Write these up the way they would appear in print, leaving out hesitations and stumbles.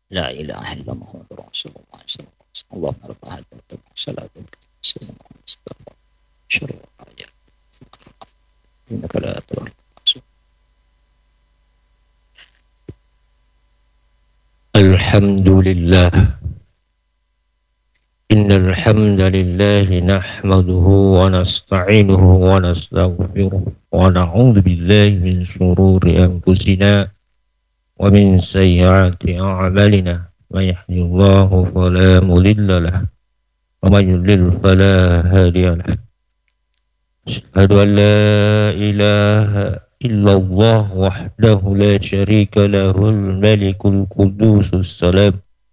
لا إله إلا محمد رسول الله صلى الله عليه وسلم. اللهم رب هذا الصلاة والسلام على شر الحاجات إنك لا تضر. الحمد لله. إن الحمد لله نحمده ونستعينه ونستغفره ونعوذ بالله من شرور أنفسنا ومن سيئات أعمالنا. من يهده الله فلا مضل له ومن يضلل فلا هادي له. أشهد أن لا إله إلا الله وحده لا شريك له الملك القدوس السلام.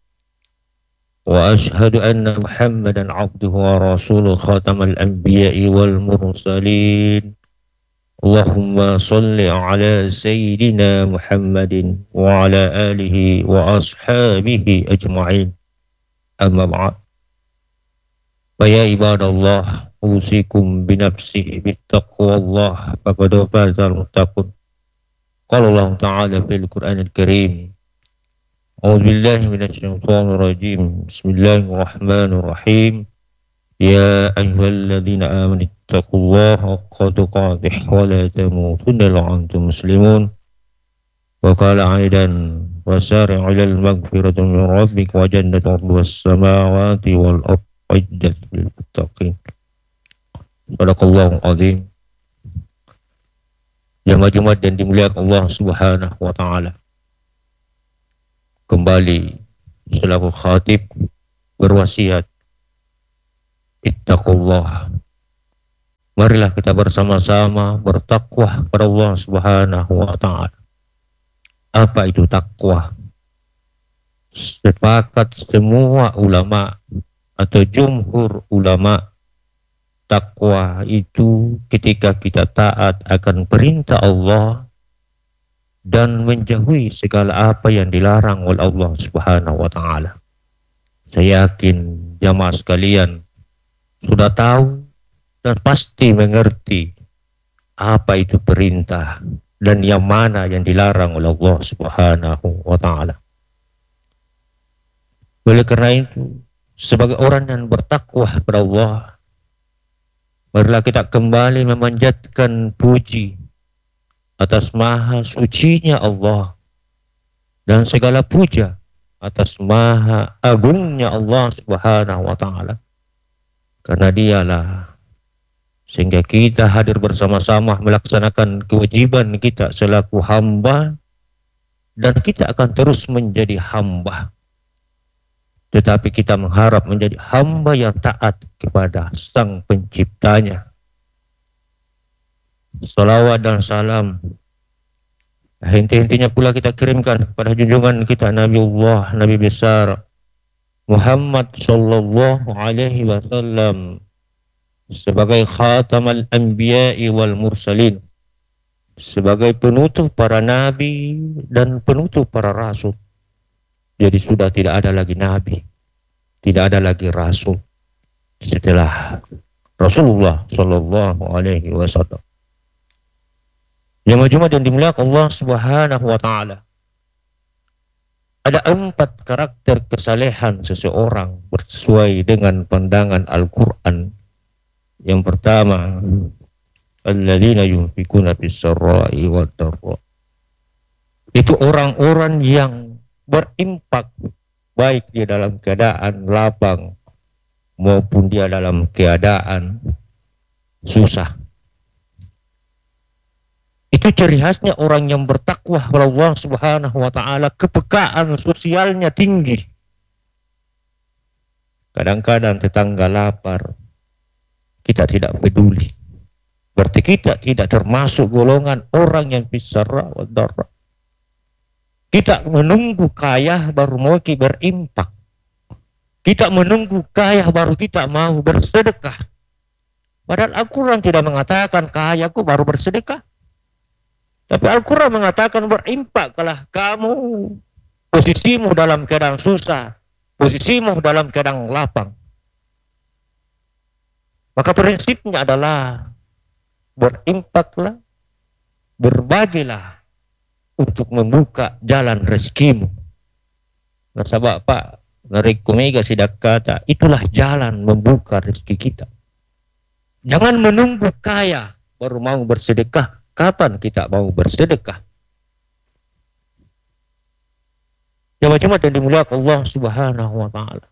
وأشهد أن محمدا عبده ورسوله خاتم الأنبياء والمرسلين. اللهم صل على سيدنا محمد وعلى آله وأصحابه أجمعين. أما بعد، فيا عباد الله، أوصيكم بنفسي بالتقوى الله فقد فاز المتقون. قال الله تعالى في القرآن الكريم: أعوذ بالله من الشيطان الرجيم. بسم الله الرحمن الرحيم. يا أيها الذين آمنوا اتقوا الله حق تقاته ولا تموتن إلا وأنتم مسلمون. وقال أيضا: وسارع إلى المغفرة من ربك وجنة أرضها السماوات والأرض أعدت للمتقين. Sadaqallahul Azim. Jamaah Jumat dan dimuliakan Allah Subhanahu wa taala. Kembali selaku khatib berwasiat, ittaqullah. Marilah kita bersama-sama bertakwa kepada Allah Subhanahu wa taala. Apa itu takwa? Sepakat semua ulama atau jumhur ulama, takwa itu ketika kita taat akan perintah Allah dan menjauhi segala apa yang dilarang oleh Allah Subhanahu wa taala. Saya yakin jamaah sekalian sudah tahu dan pasti mengerti apa itu perintah dan yang mana yang dilarang oleh Allah Subhanahu wa taala. Oleh karena itu, sebagai orang yang bertakwa kepada Allah, marilah kita kembali memanjatkan puji atas maha sucinya Allah dan segala puja atas maha agungnya Allah Subhanahu wa taala. Karena dialah sehingga kita hadir bersama-sama melaksanakan kewajiban kita selaku hamba, dan kita akan terus menjadi hamba. Tetapi kita mengharap menjadi hamba yang taat kepada Sang Penciptanya. Salawat dan salam henti-hentinya pula kita kirimkan kepada junjungan kita Nabiullah, Nabi besar Muhammad sallallahu alaihi wasallam sebagai khatamal anbiya'i wal mursalin, sebagai penutup para nabi dan penutup para rasul. Jadi sudah tidak ada lagi nabi, tidak ada lagi rasul setelah Rasulullah sallallahu alaihi wasallam. Jamaah Jumat yang dimuliakan Allah Subhanahu wa taala. Ada 4 karakter kesalehan seseorang sesuai dengan pandangan Al-Qur'an. Yang pertama, alladzina yunfikuna fis-sarra'i wad-dharra. Itu orang-orang yang berimpak baik dia dalam keadaan lapang maupun dia dalam keadaan susah. Itu ciri khasnya orang yang bertakwa kepada Allah Subhanahu wa taala, kepekaan sosialnya tinggi. Kadang-kadang tetangga lapar, kita tidak peduli. Berarti kita tidak termasuk golongan orang yang fisarra wa darra. Kita menunggu kaya baru mau berimpak. Kita menunggu kaya baru kita mau bersedekah. Padahal Al-Quran tidak mengatakan kayaku baru bersedekah. Tapi Al-Quran mengatakan berimpaklah kamu, posisimu dalam keadaan susah, posisimu dalam keadaan lapang. Maka prinsipnya adalah berimpaklah, berbagilah untuk membuka jalan rezekimu. Nasabak Pak, narekomega sidak kata, itulah jalan membuka rezeki kita. Jangan menunggu kaya baru mau bersedekah. Kapan kita mau bersedekah? Jemaah-jemaah yang dimuliakan Allah Subhanahu wa taala.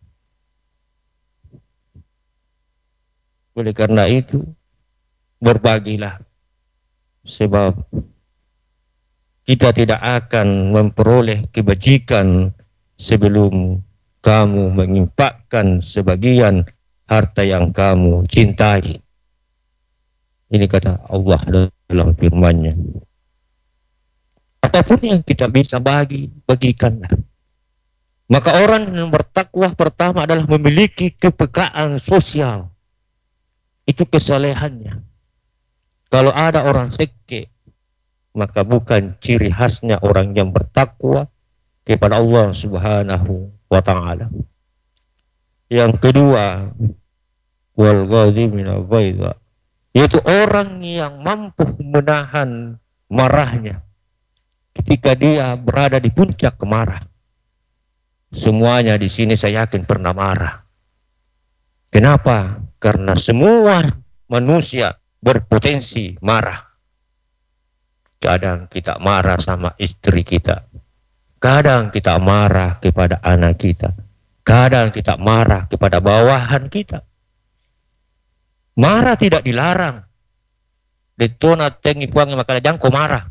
Oleh karena itu, berbagilah, sebab kita tidak akan memperoleh kebajikan sebelum kamu menginfakkan sebagian harta yang kamu cintai. Ini kata Allah dalam firman-Nya. Apapun yang kita bisa bagikanlah. Maka orang yang bertakwa pertama adalah memiliki kepekaan sosial. Itu kesalehannya. Kalau ada orang seke, maka bukan ciri khasnya orang yang bertakwa kepada Allah Subhanahu wa taala. Yang kedua, wal ghadhimina ghaidha, yaitu orang yang mampu menahan marahnya ketika dia berada di puncak kemarah. Semuanya di sini saya yakin pernah marah. Kenapa? Karena semua manusia berpotensi marah. Kadang kita marah sama istri kita. Kadang kita marah kepada anak kita. Kadang kita marah kepada bawahan kita. Marah tidak dilarang. Detona tengi puangi makanya jangan kau marah.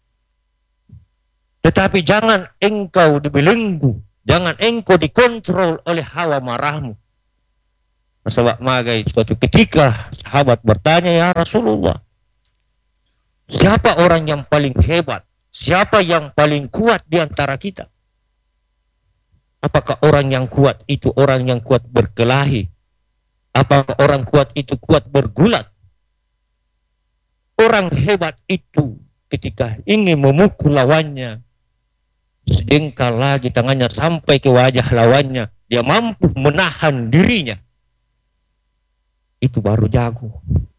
Tetapi jangan engkau dibelenggu. Jangan engkau dikontrol oleh hawa marahmu. Sebab magai suatu ketika sahabat bertanya, ya Rasulullah, siapa orang yang paling hebat? Siapa yang paling kuat di antara kita? Apakah orang yang kuat itu orang yang kuat berkelahi? Apakah orang kuat itu kuat bergulat? Orang hebat itu ketika ingin memukul lawannya, sedengkal lagi tangannya sampai ke wajah lawannya, dia mampu menahan dirinya. Itu baru jago.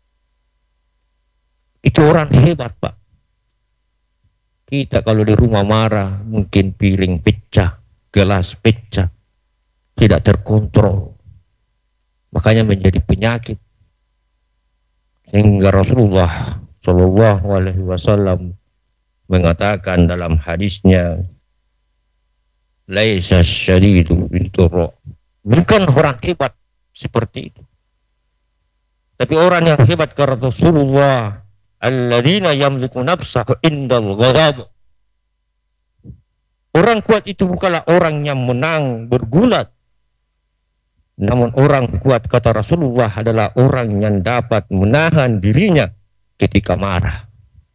Itu orang hebat, Pak. Kita kalau di rumah marah, mungkin piring pecah, gelas pecah, tidak terkontrol. Makanya menjadi penyakit. Sehingga Rasulullah Shallallahu Alaihi Wasallam mengatakan dalam hadisnya, laisa syadidu bil-turra. Bukan orang hebat seperti itu. Tapi orang yang hebat kata Rasulullah, alladzina yamliku nafsahu indal ghadab. Orang kuat itu bukanlah orang yang menang bergulat. Namun orang kuat kata Rasulullah adalah orang yang dapat menahan dirinya ketika marah.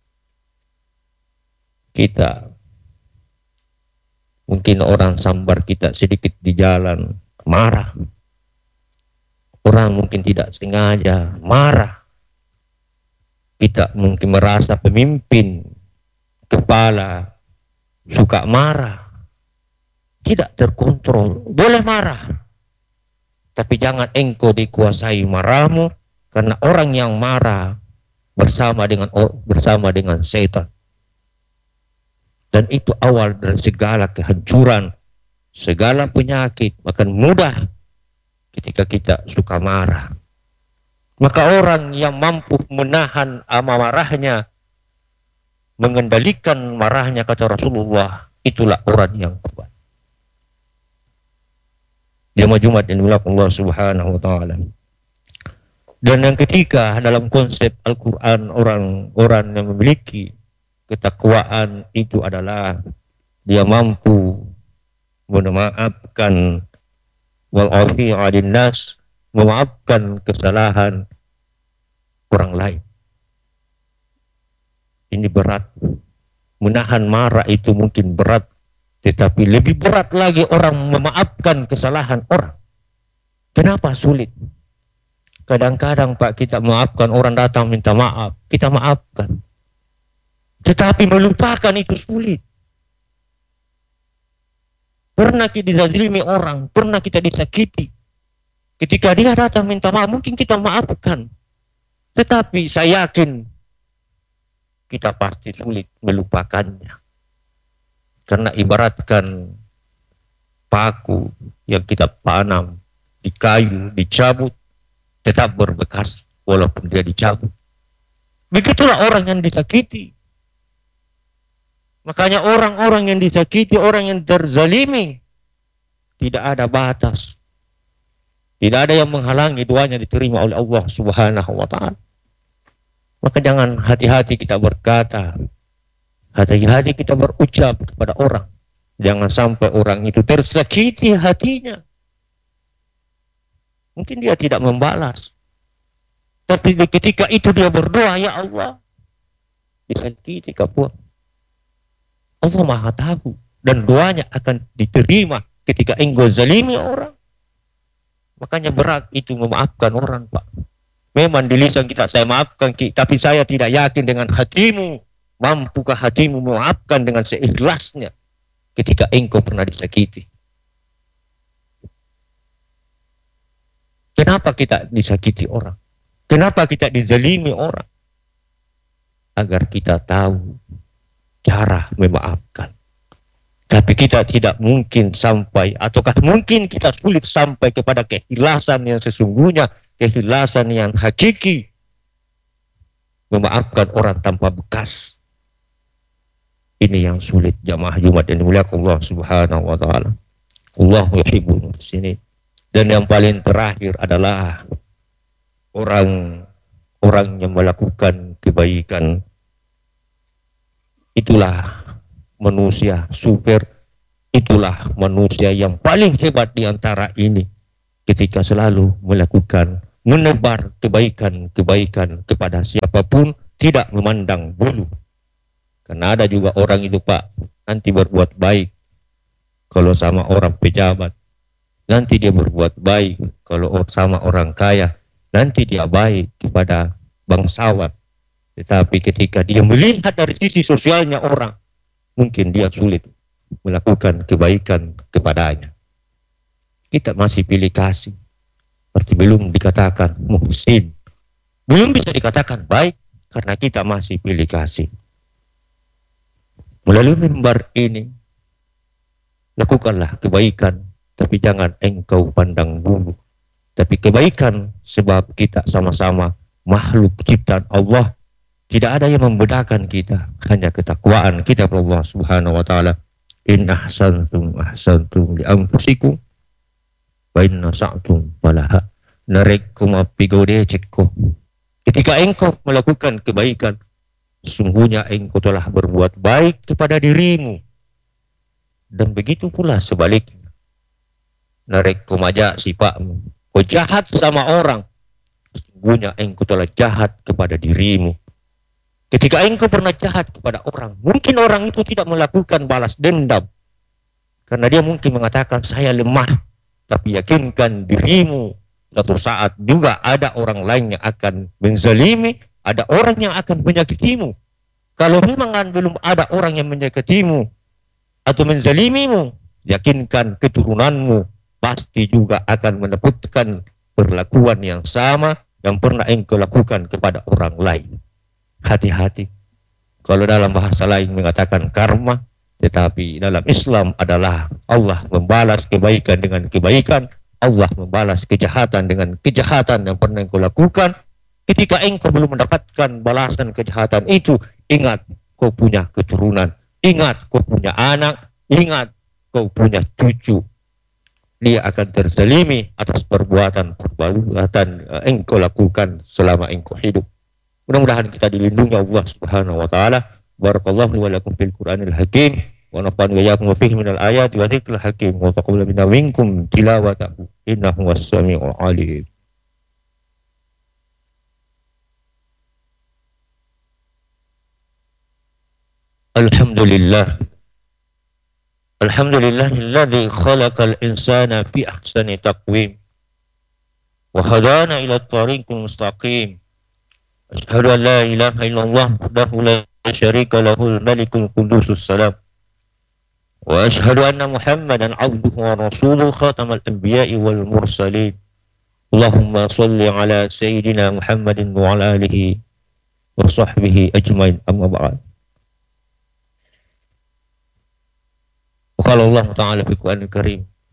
Kita mungkin orang sambar kita sedikit di jalan, marah. Orang mungkin tidak sengaja marah. Kita mungkin merasa pemimpin, kepala, suka marah. Tidak terkontrol. Boleh marah. Tapi jangan engkau dikuasai marahmu. Karena orang yang marah bersama dengan setan. Dan itu awal dari segala kehancuran, segala penyakit akan mudah ketika kita suka marah. Maka orang yang mampu menahan amarahnya, mengendalikan marahnya kata Rasulullah, itulah orang yang kuat. Jemaah Jumat yang dimuliakan Allah Subhanahu wa taala. Dan yang ketiga dalam konsep Al-Qur'an, orang-orang yang memiliki ketakwaan itu adalah dia mampu memaafkan wal-afi 'anil nas, memaafkan kesalahan orang lain. Ini berat. Menahan marah itu mungkin berat, tetapi lebih berat lagi orang memaafkan kesalahan orang. Kenapa sulit? Kadang-kadang Pak, kita maafkan orang datang minta maaf, kita maafkan. Tetapi melupakan itu sulit. Pernah kita dizalimi orang, pernah kita disakiti. Ketika dia datang minta maaf, mungkin kita maafkan. Tetapi saya yakin kita pasti sulit melupakannya. Karena ibaratkan paku yang kita panam di kayu, dicabut, tetap berbekas walaupun dia dicabut. Begitulah orang yang disakiti. Makanya orang-orang yang disakiti, orang yang terzalimi, tidak ada batas. Tidak ada yang menghalangi doanya diterima oleh Allah Subhanahu wa ta'ala. Maka jangan hati-hati kita berkata, hati-hati kita berucap kepada orang. Jangan sampai orang itu tersakiti hatinya. Mungkin dia tidak membalas. Tapi ketika itu dia berdoa, ya Allah, disakiti kapur. Allah Maha tahu. Dan doanya akan diterima ketika engkau zalimi orang. Makanya berat itu memaafkan orang, Pak. Memang di lisan kita, saya maafkan, tapi saya tidak yakin dengan hatimu. Mampukah hatimu memaafkan dengan seikhlasnya ketika engkau pernah disakiti? Kenapa kita disakiti orang? Kenapa kita dizalimi orang? Agar kita tahu cara memaafkan. Tapi kita tidak mungkin sampai, ataukah mungkin kita sulit sampai kepada keikhlasan yang sesungguhnya, keikhlasan yang hakiki, memaafkan orang tanpa bekas. Ini yang sulit, jamaah Jumat yang dimuliakan Allah Subhanahu wa ta'ala. Allahu yuhibbul muhsinin. Dan yang paling terakhir adalah orang yang melakukan kebaikan. Itulah manusia super, itulah manusia yang paling hebat di antara ini, ketika selalu melakukan, menebar kebaikan-kebaikan kepada siapapun, tidak memandang bulu. Karena ada juga orang itu, Pak, nanti berbuat baik kalau sama orang pejabat, nanti dia berbuat baik kalau sama orang kaya, nanti dia baik kepada bangsawan. Tetapi ketika dia melihat dari sisi sosialnya orang, mungkin dia sulit melakukan kebaikan kepadanya. Kita masih pilih kasih. Seperti belum dikatakan muhsin. Belum bisa dikatakan baik karena kita masih pilih kasih. Melalui mimbar ini, lakukanlah kebaikan, tapi jangan engkau pandang bulu. Tapi kebaikan sebab kita sama-sama makhluk ciptaan Allah. Tidak ada yang membedakan kita, hanya ketakwaan kita kepada Allah Subhanahu wa ta'ala. In ahsantum ahsantum li anfusikum wa in nasa'tum falaha. Narekum apigode cekko. Ketika engkau melakukan kebaikan, sungguhnya engkau telah berbuat baik kepada dirimu. Dan begitu pula sebaliknya. Narekum aja sifatmu. Kau jahat sama orang, sungguhnya engkau telah jahat kepada dirimu. Ketika engkau pernah jahat kepada orang, mungkin orang itu tidak melakukan balas dendam. Karena dia mungkin mengatakan, saya lemah. Tapi yakinkan dirimu, suatu saat juga ada orang lain yang akan menzalimi, ada orang yang akan menyakitimu. Kalau memang belum ada orang yang menyakitimu atau menzalimimu, yakinkan keturunanmu pasti juga akan mendapatkan perlakuan yang sama yang pernah engkau lakukan kepada orang lain. Hati-hati. Kalau dalam bahasa lain mengatakan karma, tetapi dalam Islam adalah Allah membalas kebaikan dengan kebaikan, Allah membalas kejahatan dengan kejahatan yang pernah engkau lakukan. Ketika engkau belum mendapatkan balasan kejahatan itu, ingat kau punya keturunan, ingat kau punya anak, ingat kau punya cucu. Dia akan terzalimi atas perbuatan engkau lakukan selama engkau hidup. Mudah-mudahan kita dilindungi Allah Subhanahu wa ta'ala. Barakallahu wa lakum fil Qur'anil Hakim wa nafa'ani wa iyyakum fihi minal ayati wa dzikril hakim wa taqabbal minna minkum tilawatahu innahu was-sami'ul 'alim. Alhamdulillah. Alhamdulillahilladzi khalaqal insana fi ahsani taqwim wa hadana ila at-tariqil mustaqim. Asyhadu an la ilaha illallah wahdahu la syarika lahul malikul qudusus salam. Wa asyhadu anna Muhammadan abduhu wa rasuluhu khatamal anbiya'i wal mursalin. Allahumma shalli ala sayyidina Muhammadin wa ala alihi wa sahbihi ajmain. Amma ba'd. Qala Allah Ta'ala fi Qur'anil Karim,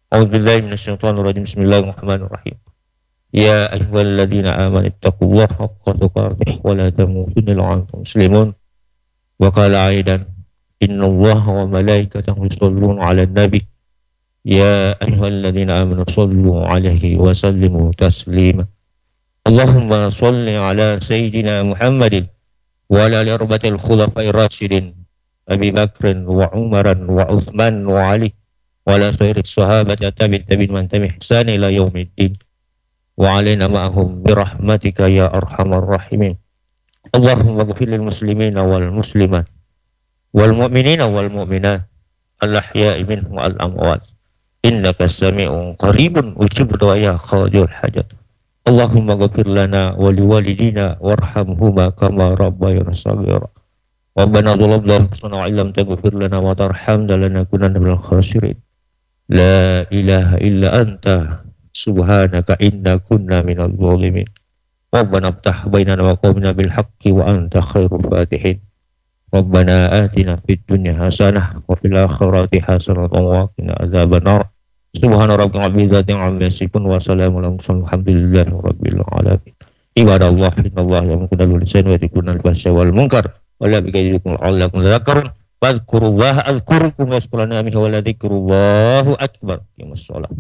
أعوذ بالله من الشيطان الرجيم. بسم الله الرحمن الرحيم. يا أيها الذين آمنوا اتقوا الله حق تقاته ولا تموتن إلا وأنتم مسلمون. وقال أيضا إن الله وملائكته يصلون على النبي يا أيها الذين آمنوا صلوا عليه وسلموا تسليما. اللهم صل على سيدنا محمد وعلى الأربعة الخلفاء الراشدين أبي بكر وعمر وعثمان وعلي وعلى سائر الصحابة التابعين من تبعهم بإحسان إلى يوم الدين وعلينا معهم برحمتك يا أرحم الراحمين. اللهم اغفر للمسلمين والمسلمات والمؤمنين والمؤمنات الأحياء منهم والأموات إنك سميع قريب أجيب دعاء خاضع الحاجات. اللهم اغفر لنا ولوالدينا وارحمهما كما ربيانا صغيرا. ربنا ظلمنا أنفسنا وإن لم تغفر لنا وترحمنا لنكونن من الخاسرين. لا إله إلا أنت سبحانك إنا كنا من الظالمين. ربنا افتح بيننا وقومنا بالحق وأنت خير الفاتحين. ربنا آتنا في الدنيا حسنة وفي الآخرة حسنة وقنا عذاب النار. سبحان ربك رب العزة عما يصفون وسلام على المرسلين والحمد لله رب العالمين. عباد الله إن الله يأمركم بالإحسان ويأتيكم الفحشاء والمنكر ولا بكيدكم لعلكم تذكرون واذكروا الله أذكركم واشكروا نعمه ولذكر الله أكبر. يوم الصلاة.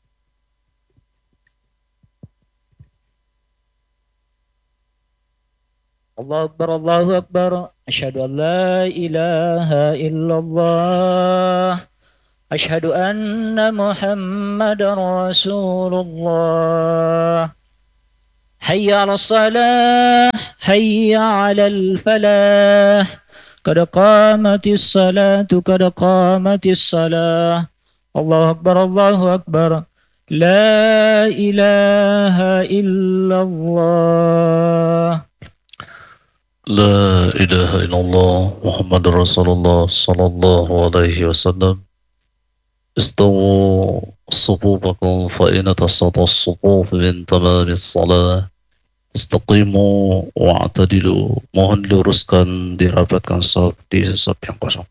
الله أكبر الله أكبر. أشهد أن لا إله إلا الله. أشهد أن محمد رسول الله. حي على الصلاة حي على الفلاح. قد قامت الصلاة قد قامت الصلاة. الله أكبر الله أكبر. لا إله إلا الله. لا إله إلا الله محمد رسول الله صلى الله عليه وسلم. استووا صفوفكم فإن تسط الصفوف من تمام الصلاة. استقيموا واعتدلوا. Mohon luruskan dirapatkan saf di saf yang kosong.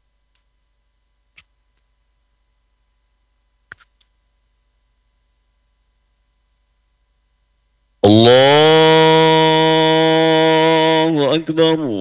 Allahu Akbar.